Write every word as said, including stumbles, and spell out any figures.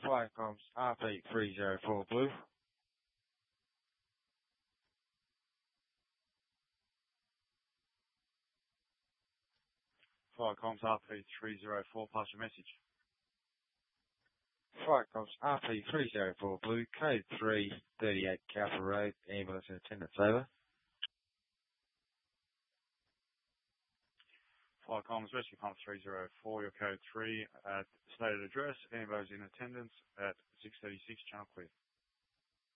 Flight comms R P three zero four Blue. Flight comms R P three zero four, pass your message. Flight comms R P three zero four Blue, code three, thirty-eight Cowper Road, ambulance in attendance, over. Flight comms rescue pump three zero four, your code three, at stated address, ambulance in attendance at six thirty-six, channel clear.